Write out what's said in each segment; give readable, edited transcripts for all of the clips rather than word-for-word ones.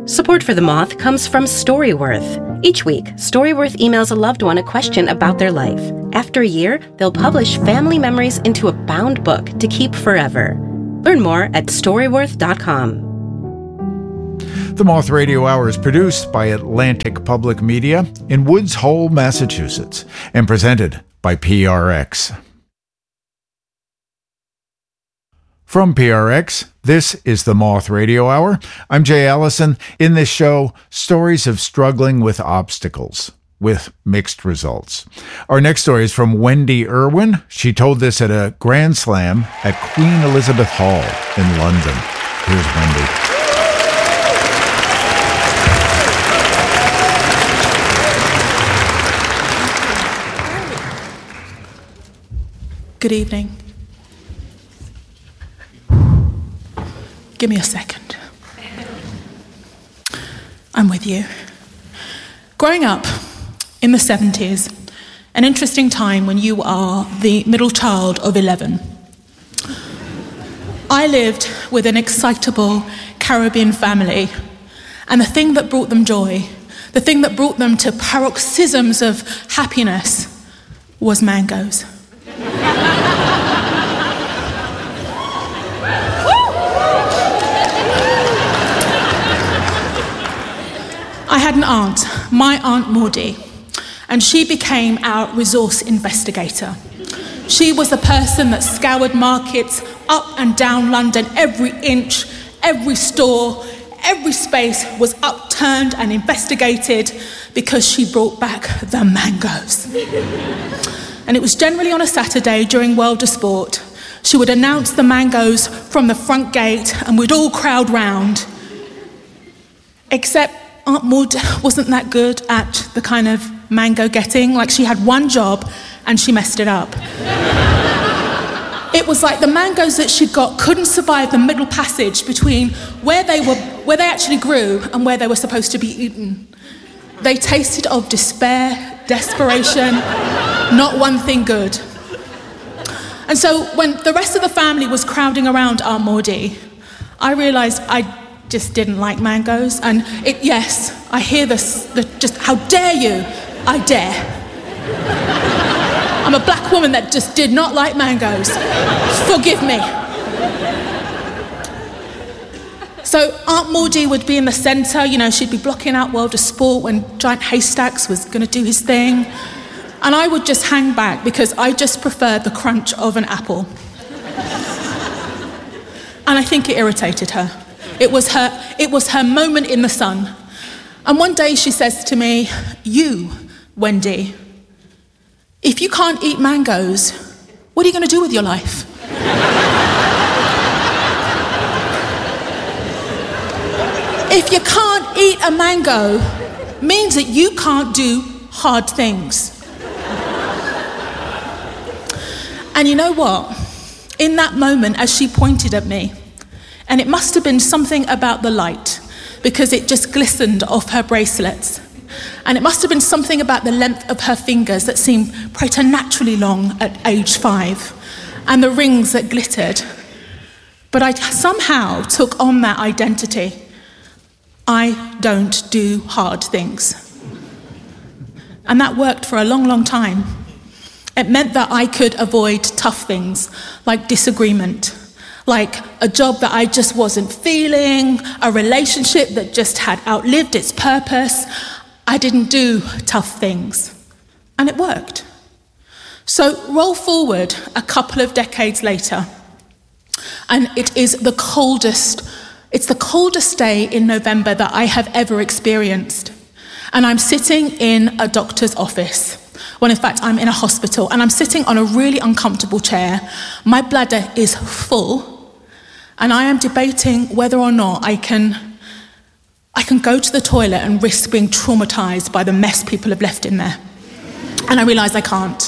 Support for The Moth comes from Storyworth. Each week, Storyworth emails a loved one a question about their life. After a year, they'll publish family memories into a bound book to keep forever. Learn more at Storyworth.com. The Moth Radio Hour is produced by Atlantic Public Media in Woods Hole, Massachusetts, and presented by PRX. From PRX, this is the Moth Radio Hour. I'm Jay Allison. In this show, stories of struggling with obstacles, with mixed results. Our next story is from Wendy Irwin. She told this at a Grand Slam at Queen Elizabeth Hall in London. Here's Wendy. Good evening. Give me a second. I'm with you. Growing up in the 70s, an interesting time when you are the middle child of 11. I lived with an excitable Caribbean family, and the thing that brought them joy, the thing that brought them to paroxysms of happiness, was mangoes. I had an aunt, my Aunt Maudie, and she became our resource investigator. She was the person that scoured markets up and down London. Every inch, every store, every space was upturned and investigated because she brought back the mangoes. And it was generally on a Saturday during World of Sport. She would announce the mangoes from the front gate and we'd all crowd round. Except Aunt Maud wasn't that good at the kind of mango getting. Like, she had one job and she messed it up. It was like the mangoes that she got couldn't survive the middle passage between where they actually grew and where they were supposed to be eaten. They tasted of despair, desperation, not one thing good. And so when the rest of the family was crowding around Aunt Maudie, I realised I just didn't like mangoes. And yes, I hear this, just, how dare you? I dare. I'm a black woman that just did not like mangoes. Forgive me. So Aunt Maudie would be in the centre, you know, she'd be blocking out World of Sport when Giant Haystacks was going to do his thing. And I would just hang back because I just preferred the crunch of an apple. And I think it irritated her. It was her moment in the sun. And one day she says to me, "You, Wendy, if you can't eat mangoes, what are you going to do with your life?" If you can't eat a mango, means that you can't do hard things. And you know what? In that moment, as she pointed at me, and it must have been something about the light, because it just glistened off her bracelets. And it must have been something about the length of her fingers that seemed preternaturally long at age 5, and the rings that glittered. But I somehow took on that identity. I don't do hard things. And that worked for a long, long time. It meant that I could avoid tough things like disagreement, like a job that I just wasn't feeling, a relationship that just had outlived its purpose. I didn't do tough things. And it worked. So roll forward a couple of decades later, and it's the coldest day in November that I have ever experienced. And I'm sitting in a doctor's office. Well, in fact, I'm in a hospital, and I'm sitting on a really uncomfortable chair. My bladder is full. And I am debating whether or not I can go to the toilet and risk being traumatized by the mess people have left in there. And I realise I can't.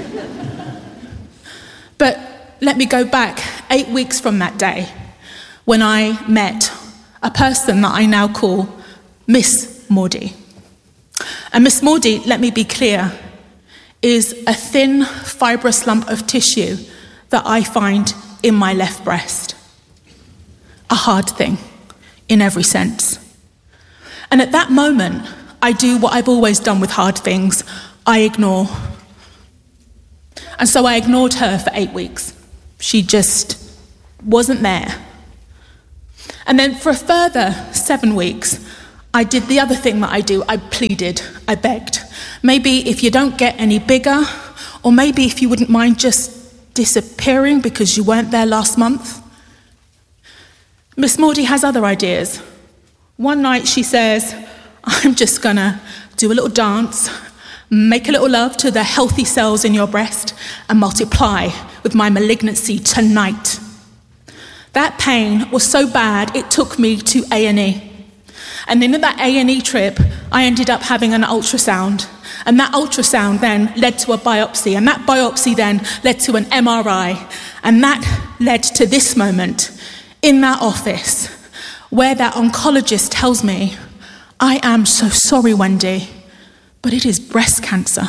But let me go back 8 weeks from that day when I met a person that I now call Miss Maudie. And Miss Maudie, let me be clear, is a thin, fibrous lump of tissue that I find in my left breast. A hard thing, in every sense. And at that moment, I do what I've always done with hard things. I ignore. And so I ignored her for 8 weeks. She just wasn't there. And then for a further 7 weeks, I did the other thing that I do. I pleaded, I begged. Maybe if you don't get any bigger, or maybe if you wouldn't mind just disappearing because you weren't there last month. Miss Maudie has other ideas. One night she says, I'm just gonna do a little dance, make a little love to the healthy cells in your breast, and multiply with my malignancy tonight. That pain was so bad, it took me to A&E. And in that A&E trip, I ended up having an ultrasound. And that ultrasound then led to a biopsy. And that biopsy then led to an MRI. And that led to this moment in that office where that oncologist tells me, I am so sorry, Wendy, but it is breast cancer.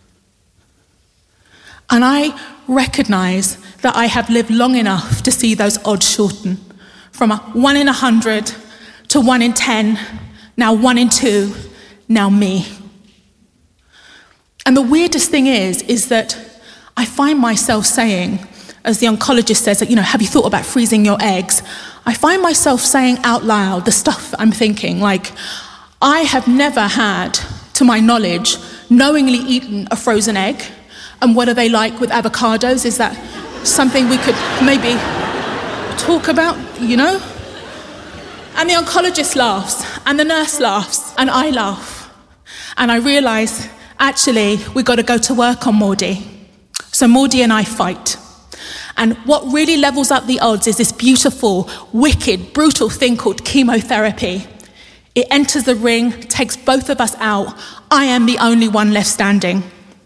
And I recognize that I have lived long enough to see those odds shorten from a 1 in 100 to 1 in 10, now 1 in 2, now me. And the weirdest thing is that I find myself saying, as the oncologist says, that, have you thought about freezing your eggs? I find myself saying out loud the stuff I'm thinking, like, I have never had, to my knowledge, knowingly eaten a frozen egg. And what are they like with avocados? Is that something we could maybe talk about, And the oncologist laughs, and the nurse laughs, and I laugh. And I realise, actually, we've got to go to work on Maudie. So Maudie and I fight. And what really levels up the odds is this beautiful, wicked, brutal thing called chemotherapy. It enters the ring, takes both of us out. I am the only one left standing.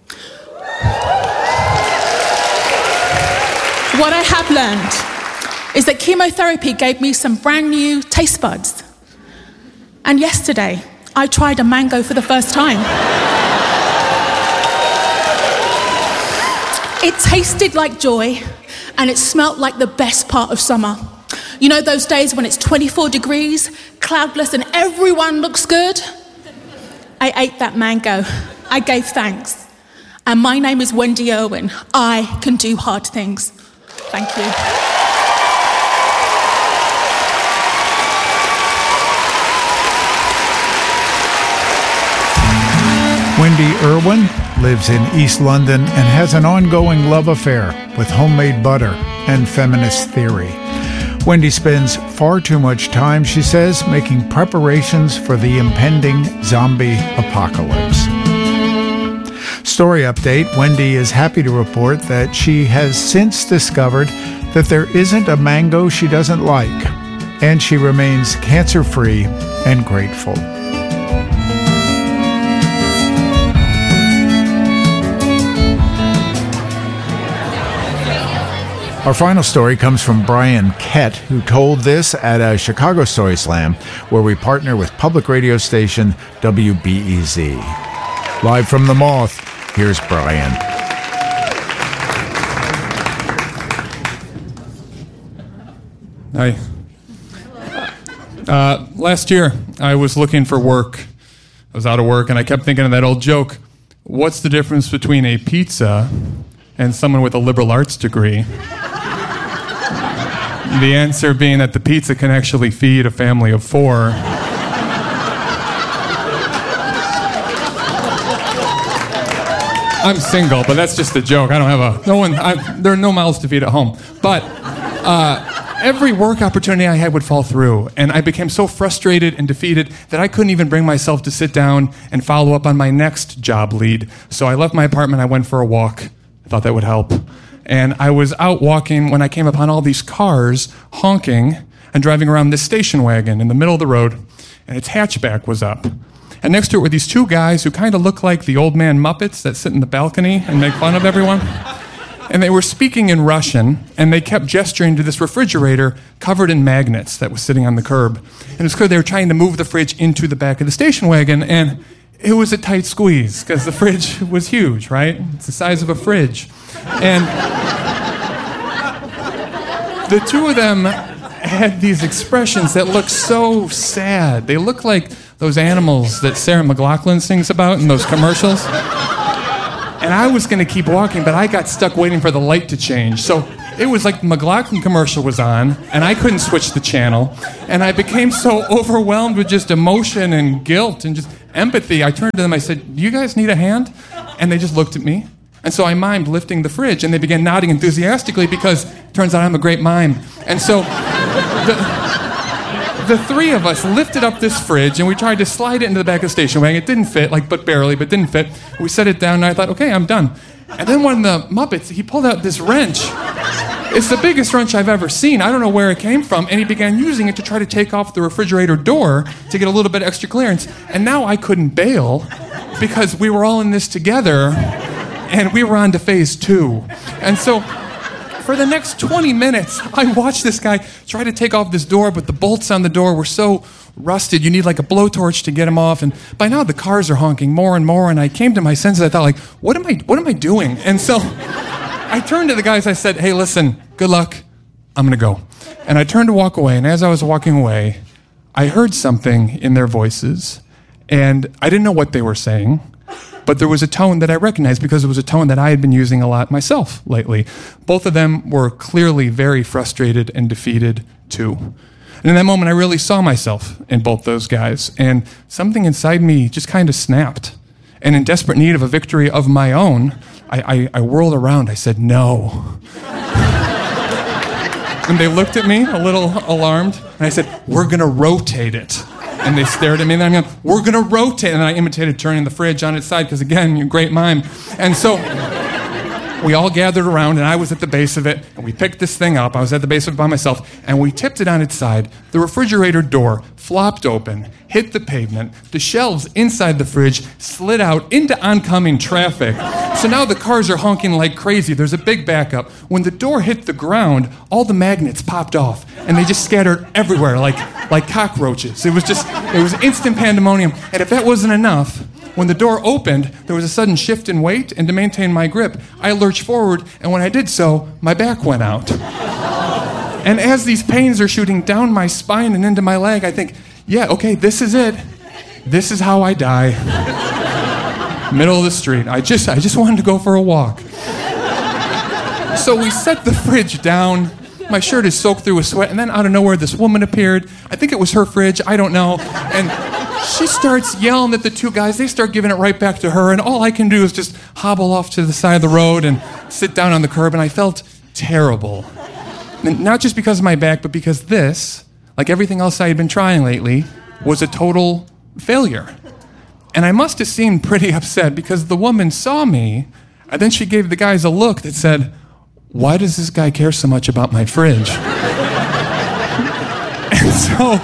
What I have learned is that chemotherapy gave me some brand new taste buds. And yesterday, I tried a mango for the first time. It tasted like joy, and it smelt like the best part of summer. You know those days when it's 24 degrees, cloudless, and everyone looks good? I ate that mango. I gave thanks. And my name is Wendy Irwin. I can do hard things. Thank you. Wendy Irwin lives in East London and has an ongoing love affair with homemade butter and feminist theory. Wendy spends far too much time, she says, making preparations for the impending zombie apocalypse. Story update, Wendy is happy to report that she has since discovered that there isn't a mango she doesn't like, and she remains cancer-free and grateful. Our final story comes from Brian Kett, who told this at a Chicago Story Slam, where we partner with public radio station WBEZ. Live from the Moth, here's Brian. Hi. Last year, I was looking for work. I was out of work, and I kept thinking of that old joke. What's the difference between a pizza and someone with a liberal arts degree? The answer being that the pizza can actually feed a family of 4. I'm single, but that's just a joke. I don't have there are no mouths to feed at home. But every work opportunity I had would fall through, and I became so frustrated and defeated that I couldn't even bring myself to sit down and follow up on my next job lead. So I left my apartment, I went for a walk. I thought that would help. And I was out walking when I came upon all these cars honking and driving around this station wagon in the middle of the road, and its hatchback was up. And next to it were these 2 guys who kind of look like the old man Muppets that sit in the balcony and make fun of everyone. And they were speaking in Russian, and they kept gesturing to this refrigerator covered in magnets that was sitting on the curb. And it's clear they were trying to move the fridge into the back of the station wagon, and it was a tight squeeze, because the fridge was huge, right? It's the size of a fridge. And the 2 of them had these expressions that looked so sad. They looked like those animals that Sarah McLachlan sings about in those commercials. And I was going to keep walking, but I got stuck waiting for the light to change. So it was like the McLachlan commercial was on, and I couldn't switch the channel. And I became so overwhelmed with just emotion and guilt and just empathy. I turned to them, I said, "Do you guys need a hand?" And they just looked at me. And so I mimed lifting the fridge, and they began nodding enthusiastically because it turns out I'm a great mime. And so the three of us lifted up this fridge, and we tried to slide it into the back of the station wagon. It didn't fit, but barely, but didn't fit. We set it down, and I thought, okay, I'm done. And then one of the Muppets, he pulled out this wrench. It's the biggest wrench I've ever seen. I don't know where it came from, and he began using it to try to take off the refrigerator door to get a little bit extra clearance. And now I couldn't bail because we were all in this together, and we were on to phase 2. And so for the next 20 minutes, I watched this guy try to take off this door, but the bolts on the door were so rusted, you need like a blowtorch to get them off. And by now the cars are honking more and more, and I came to my senses. I thought, what am I doing? And so I turned to the guys, I said, "Hey, listen, good luck. I'm going to go." And I turned to walk away, and as I was walking away, I heard something in their voices, and I didn't know what they were saying, but there was a tone that I recognized because it was a tone that I had been using a lot myself lately. Both of them were clearly very frustrated and defeated too. And in that moment, I really saw myself in both those guys, and something inside me just kind of snapped. And in desperate need of a victory of my own, I whirled around. I said, "No." And they looked at me a little alarmed, and I said, "We're going to rotate it." And they stared at me, and I'm going, "We're going to rotate." And I imitated turning the fridge on its side, because again, you're a great mime. And so we all gathered around, and I was at the base of it, and we picked this thing up. I was at the base of it by myself, and we tipped it on its side. The refrigerator door flopped open, hit the pavement. The shelves inside the fridge slid out into oncoming traffic. So now the cars are honking like crazy. There's a big backup. When the door hit the ground, all the magnets popped off, and they just scattered everywhere like cockroaches. It was instant pandemonium. And if that wasn't enough, when the door opened, there was a sudden shift in weight, and to maintain my grip, I lurched forward, and when I did so, my back went out. And as these pains are shooting down my spine and into my leg, I think, yeah, okay, this is it. This is how I die. Middle of the street. I just wanted to go for a walk. So we set the fridge down. My shirt is soaked through with sweat, and then out of nowhere, this woman appeared. I think it was her fridge, I don't know. And she starts yelling at the two guys. They start giving it right back to her, and all I can do is just hobble off to the side of the road and sit down on the curb, and I felt terrible. And not just because of my back, but because this, like everything else I had been trying lately, was a total failure. And I must have seemed pretty upset because the woman saw me, and then she gave the guys a look that said, "Why does this guy care so much about my fridge?" And so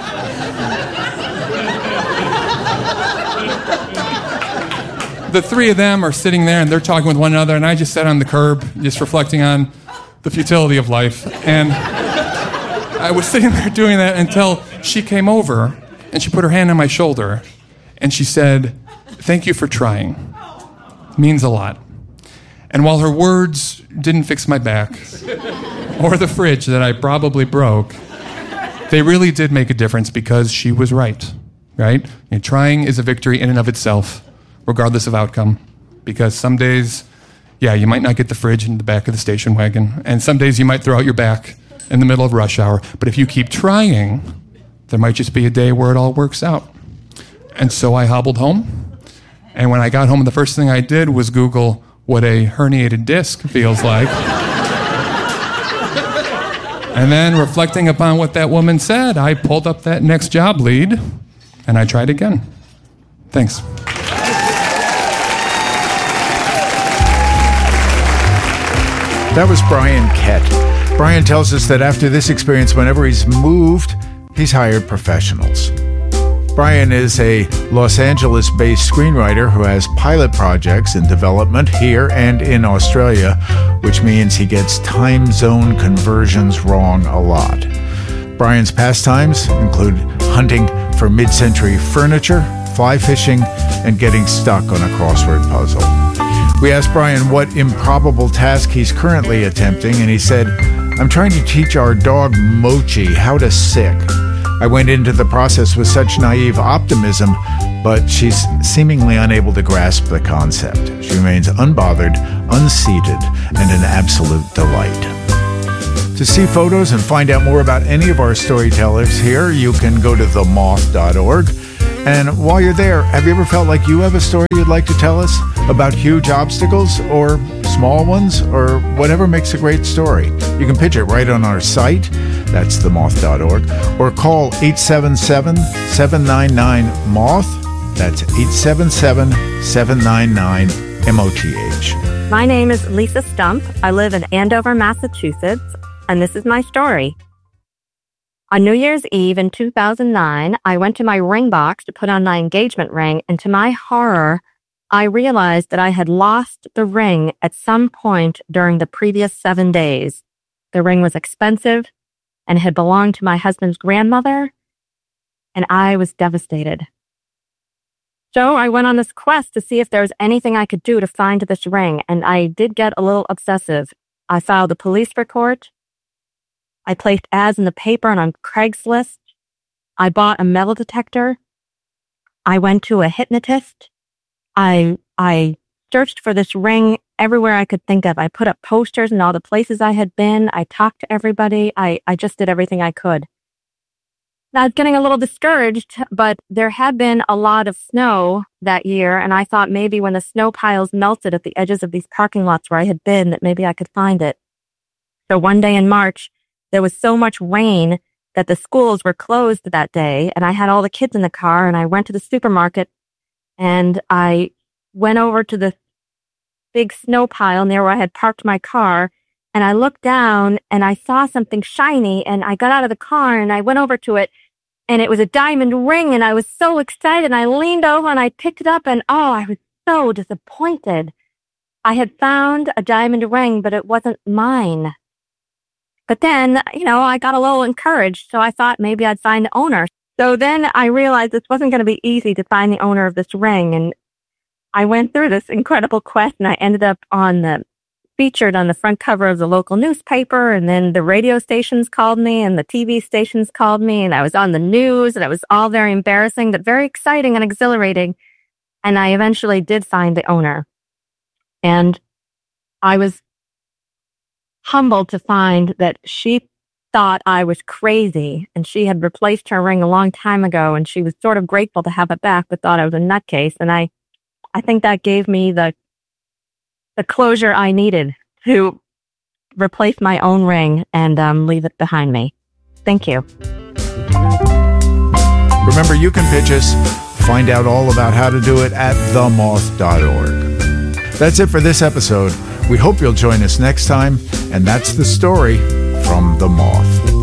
the three of them are sitting there, and they're talking with one another, and I just sat on the curb, just reflecting on the futility of life. And I was sitting there doing that until she came over, and she put her hand on my shoulder, and she said, "Thank you for trying. It means a lot." And while her words didn't fix my back, or the fridge that I probably broke, they really did make a difference because she was right? And trying is a victory in and of itself, regardless of outcome. Because some days, yeah, you might not get the fridge in the back of the station wagon, and some days you might throw out your back in the middle of rush hour. But if you keep trying, there might just be a day where it all works out. And so I hobbled home, and when I got home, the first thing I did was Google what a herniated disc feels like. And then, reflecting upon what that woman said, I pulled up that next job lead, and I tried again. Thanks. That was Brian Kett. Brian tells us that after this experience, whenever he's moved, he's hired professionals. Brian is a Los Angeles-based screenwriter who has pilot projects in development here and in Australia, which means he gets time zone conversions wrong a lot. Brian's pastimes include hunting for mid-century furniture, fly fishing, and getting stuck on a crossword puzzle. We asked Brian what improbable task he's currently attempting, and he said, "I'm trying to teach our dog Mochi how to sick. I went into the process with such naive optimism, but she's seemingly unable to grasp the concept. She remains unbothered, unseated, and an absolute delight. To see photos and find out more about any of our storytellers here, you can go to themoth.org. And while you're there, have you ever felt like you have a story you'd like to tell us about huge obstacles or small ones or whatever makes a great story? You can pitch it right on our site, that's themoth.org, or call 877-799-MOTH, that's 877-799-MOTH. My name is Lisa Stump. I live in Andover, Massachusetts, and this is my story. On New Year's Eve in 2009, I went to my ring box to put on my engagement ring, and to my horror, I realized that I had lost the ring at some point during the previous 7 days. The ring was expensive and had belonged to my husband's grandmother, and I was devastated. So I went on this quest to see if there was anything I could do to find this ring, and I did get a little obsessive. I filed a police report. I placed ads in the paper and on Craigslist. I bought a metal detector. I went to a hypnotist. I searched for this ring everywhere I could think of. I put up posters in all the places I had been. I talked to everybody. I just did everything I could. Now, I was getting a little discouraged, but there had been a lot of snow that year, and I thought maybe when the snow piles melted at the edges of these parking lots where I had been, that maybe I could find it. So one day in March, there was so much rain that the schools were closed that day, and I had all the kids in the car, and I went to the supermarket, and I went over to the big snow pile near where I had parked my car, and I looked down, and I saw something shiny, and I got out of the car, and I went over to it, and it was a diamond ring, and I was so excited, and I leaned over, and I picked it up, and I was so disappointed. I had found a diamond ring, but it wasn't mine. But then, I got a little encouraged, so I thought maybe I'd find the owner. So then I realized this wasn't going to be easy to find the owner of this ring, and I went through this incredible quest, and I ended up featured on the front cover of the local newspaper, and then the radio stations called me, and the TV stations called me, and I was on the news, and it was all very embarrassing, but very exciting and exhilarating, and I eventually did find the owner. And I was humbled to find that she thought I was crazy, and she had replaced her ring a long time ago, and she was sort of grateful to have it back, but thought I was a nutcase. And I think that gave me the closure I needed to replace my own ring and leave it behind me. Thank you. Remember, you can pitch us. Find out all about how to do it at themoth.org. That's it for this episode. We hope you'll join us next time, and that's the story from The Moth.